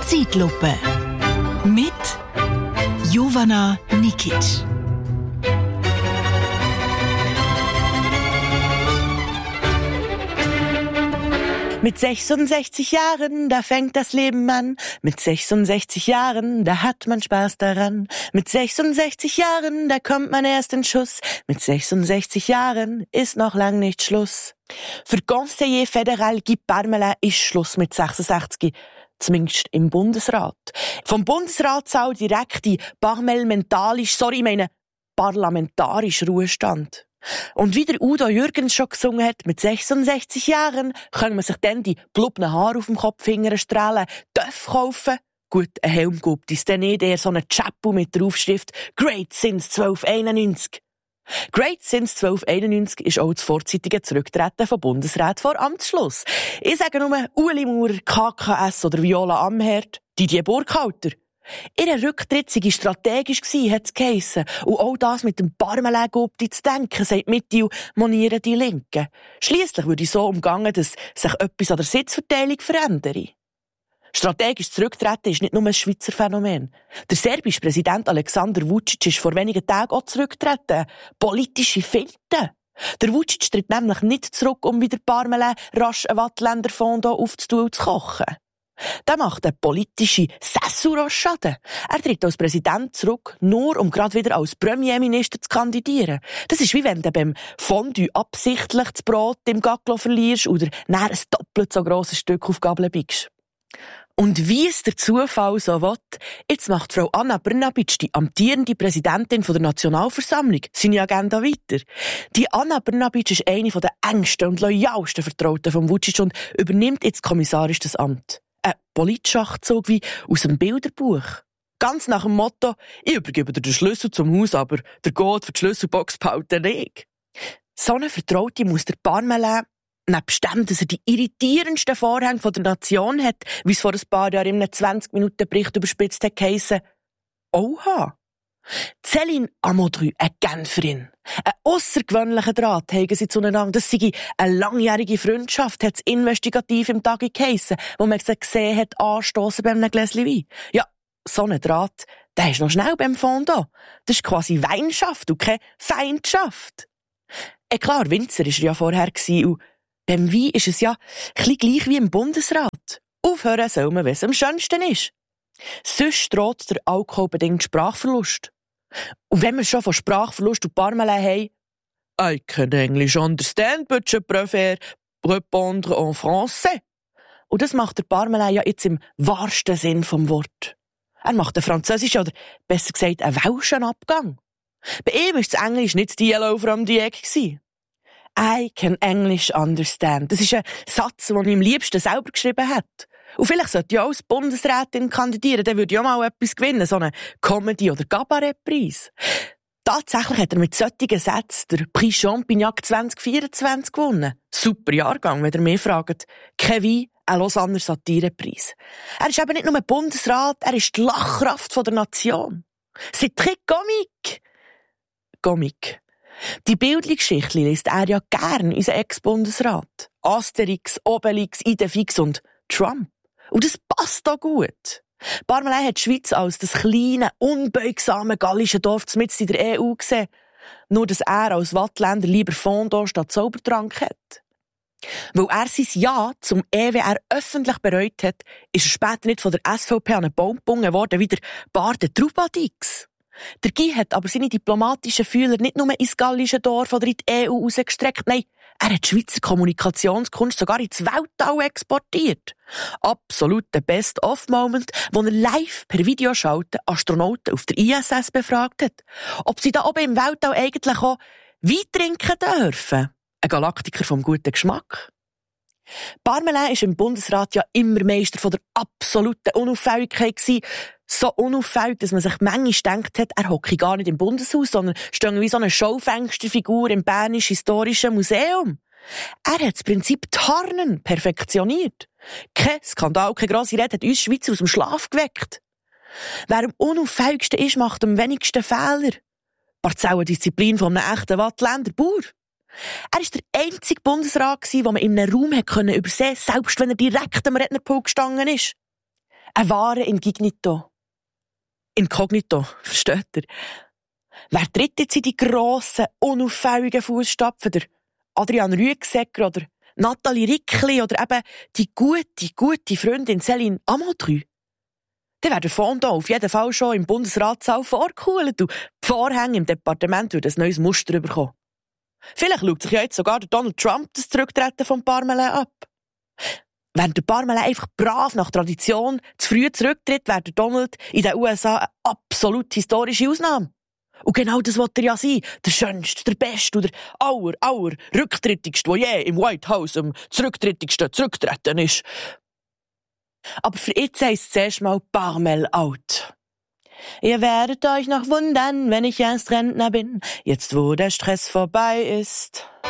Zeitlupe mit Jovana Nikic. Mit 66 Jahren, da fängt das Leben an. Mit 66 Jahren, da hat man Spaß daran. Mit 66 Jahren, da kommt man erst in Schuss. Mit 66 Jahren ist noch lang nicht Schluss. Für Conseiller fédéral Guy Parmelin ist Schluss mit 66. Zumindest im Bundesrat. Vom Bundesratssaal direkt in parlamentarischen Ruhestand. Und wie der Udo Jürgens schon gesungen hat, mit 66 Jahren können man sich dann die blubnen Haare auf dem Kopf strahlen, Töff kaufen. Gut, ein Helm gibt es dann nicht, eher so einen Chapeau mit der Aufschrift «Great since 1291». Great since 1291 ist auch das vorzeitige Zurücktreten von Bundesräten vor Amtsschluss. Ich sage nur Ueli Maurer, KKS oder Viola Amherd, Didier Burkhalter. Ihr Rücktritt sei strategisch gsi, hat's geheissen. Und auch das mit dem Parmelin-Gupti zu denken, sagt Mittil, monieren die Linken. Schliesslich würde so umgangen, dass sich etwas an der Sitzverteilung verändere. Strategisch zurücktreten ist nicht nur ein Schweizer Phänomen. Der serbische Präsident Aleksandar Vučić ist vor wenigen Tagen auch zurückgetreten. Politische Finte. Der Vučić tritt nämlich nicht zurück, um wieder Parmelin rasch einen Wattländer Fondue aufzutun und zu kochen. Der macht eine politische Sessuroschaden. Er tritt als Präsident zurück, nur um gerade wieder als Premierminister zu kandidieren. Das ist wie wenn du beim Fondue absichtlich das Brot im Gacklo verlierst oder nachher ein doppelt so grosses Stück auf Gabel biegst. Und wie es der Zufall so will, jetzt macht Frau Anna Brnabic, die amtierende Präsidentin der Nationalversammlung, seine Agenda weiter. Die Anna Brnabic ist eine der engsten und loyalsten Vertrauten von Vučić und übernimmt jetzt kommissarisch das Amt. Ein Politschachzug wie aus einem Bilderbuch. Ganz nach dem Motto, ich übergebe dir den Schlüssel zum Haus, aber der Gott für die Schlüsselbox behalten nicht. So eine Vertraute muss der Parmelin, nebst dem, dass er die irritierendsten Vorhänge der Nation hat, wie es vor ein paar Jahren in einem 20-Minuten-Bericht überspitzt hat geheissen, oha. Céline Amodru, eine Genferin. Ein aussergewöhnlicher Draht haben sie zueinander. Das sei eine langjährige Freundschaft, hat es investigativ im Tag geheissen, wo man sie gesehen hat, anstossen bei einem Gläschen Wein. Ja, so ein Draht, der ist noch schnell beim Fondue. Das ist quasi Weinschaft und keine Feindschaft. Klar, Winzer war er ja vorher und beim Wein ist es ja ein bisschen gleich wie im Bundesrat. Aufhören soll man, wenn es am schönsten ist. Sonst droht der alkoholbedingte Sprachverlust. Und wenn wir schon von Sprachverlust und Parmelin haben, I can English understand, but je préfère répondre en français. Und das macht der Parmelin ja jetzt im wahrsten Sinn vom Wort. Er macht einen französischen oder besser gesagt einen welschen Abgang. Bei ihm war das Englisch nicht die Yellow from the Egg gewesen. I can English understand. Das ist ein Satz, den ich am liebsten selber geschrieben hat. Und vielleicht sollte ich auch als Bundesrätin kandidieren, dann würde ich auch mal etwas gewinnen, so einen Comedy- oder Kabarettpreis. Tatsächlich hat er mit solchen Sätzen den Prix Champignac 2024 gewonnen. Super Jahrgang, wenn ihr mich fragt. Kein Wein, ein Lausanner Satirepreis. Er ist eben nicht nur Bundesrat, er ist die Lachkraft der Nation. C'est très comique. Comique. Die Bildungsgeschichte liest er ja gern, unser Ex-Bundesrat. Asterix, Obelix, Idefix und Trump. Und das passt da gut. Parmelin hat die Schweiz als das kleine, unbeugsame gallische Dorf mitten in der EU gesehen. Nur, dass er als Wattländer lieber Fondue statt Zaubertrank hat. Weil er sein Ja zum EWR öffentlich bereut hat, ist er später nicht von der SVP an einen Baum gebunden worden wie der Barde Trubadix. Der Guy hat aber seine diplomatischen Fühler nicht nur ins gallische Dorf oder in die EU rausgestreckt, nein, er hat die Schweizer Kommunikationskunst sogar ins Weltall exportiert. Absolut der Best-of-Moment, wo er live per Videoschalte Astronauten auf der ISS befragt hat, ob sie da oben im Weltall eigentlich auch Wein trinken dürfen. Ein Galaktiker vom guten Geschmack. Parmelin war im Bundesrat ja immer Meister von der absoluten Unauffälligkeit gewesen. So unauffällig, dass man sich manchmal gedacht hat, er hocke gar nicht im Bundeshaus, sondern stehe wie so eine Schaufensterfigur im Bernischen Historischen Museum. Er hat das Prinzip Tarnen perfektioniert. Kein Skandal, keine grosse Rede hat uns Schweizer aus dem Schlaf geweckt. Wer am unauffälligsten ist, macht am wenigsten Fehler. Parzellendisziplin von einem echten Wattländer Bauer. Er war der einzige Bundesrat, den man in einem Raum übersehen konnte, selbst wenn er direkt am Rednerpult gestanden ist. Ein wahrer Inkognito. Inkognito, versteht ihr? Wer tritt jetzt in die grossen, unauffälligen Fußstapfen? Der Adrian Rüegsegger oder Nathalie Rickli oder eben die gute Freundin Céline Amotrü? Dann wäre der Fondant auf jeden Fall schon im Bundesratssaal vorgekühlt und die Vorhänge im Departement würden ein neues Muster bekommen. Vielleicht schaut sich ja jetzt sogar der Donald Trump das Zurücktreten von Parmelin ab. Wenn der Parmelin einfach brav nach Tradition zu früh zurücktritt, wäre der Donald in den USA eine absolut historische Ausnahme. Und genau das wollte er ja sein. Der Schönste, der Beste oder aller Rücktrittigste, der je im White House am zurücktrittigsten zurücktreten ist. Aber für jetzt heisst es zuerst mal Parmel out. Ihr werdet euch noch wundern, wenn ich erst Rentner bin, jetzt wo der Stress vorbei ist.